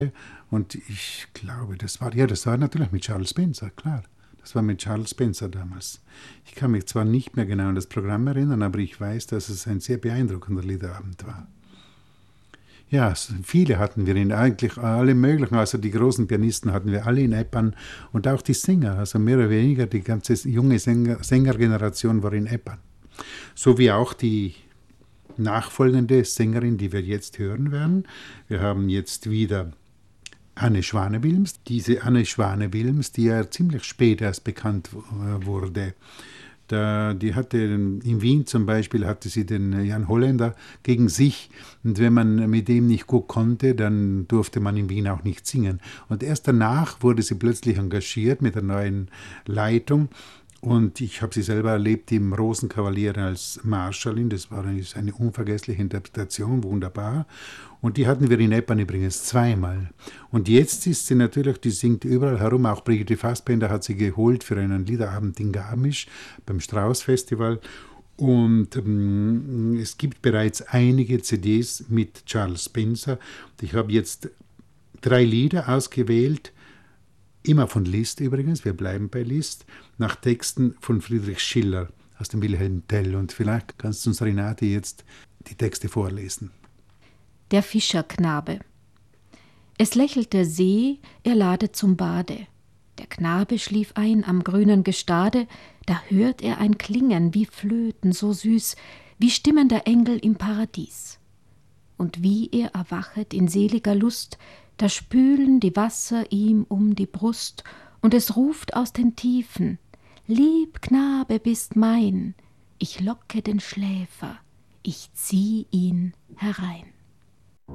Und ich glaube, das war natürlich mit Charles Spencer, klar. Das war mit Charles Spencer damals. Ich kann mich zwar nicht mehr genau an das Programm erinnern, aber ich weiß, dass es ein sehr beeindruckender Liederabend war. Ja, viele hatten wir eigentlich alle möglichen, also die großen Pianisten hatten wir alle in Eppan und auch die Sänger, also mehr oder weniger die ganze junge Sängergeneration war in Eppan. So wie auch die nachfolgende Sängerin, die wir jetzt hören werden. Wir haben jetzt wieder Anne Schwane-Wilms. Diese Anne Schwane-Wilms, die ja ziemlich spät erst bekannt wurde. Die hatte in Wien zum Beispiel, hatte sie den Jan Holländer gegen sich. Und wenn man mit dem nicht gut konnte, dann durfte man in Wien auch nicht singen. Und erst danach wurde sie plötzlich engagiert mit der neuen Leitung. Und ich habe sie selber erlebt im Rosenkavalier als Marschallin. Das war eine unvergessliche Interpretation, wunderbar. Und die hatten wir in Eppan übrigens zweimal. Und jetzt ist sie natürlich, die singt überall herum. Auch Brigitte Fassbender hat sie geholt für einen Liederabend in Garmisch beim Strauß-Festival. Und es gibt bereits einige CDs mit Charles Spencer. Ich habe jetzt 3 Lieder ausgewählt, immer von Liszt übrigens, wir bleiben bei Liszt, nach Texten von Friedrich Schiller aus dem Wilhelm Tell. Und vielleicht kannst du uns, Renate, jetzt die Texte vorlesen. Der Fischerknabe. Es lächelt der See, er lade zum Bade. Der Knabe schlief ein am grünen Gestade, da hört er ein Klingen wie Flöten so süß, wie Stimmen der Engel im Paradies. Und wie er erwachet in seliger Lust, da spülen die Wasser ihm um die Brust, und es ruft aus den Tiefen: Lieb Knabe, bist mein, ich locke den Schläfer, ich zieh ihn herein.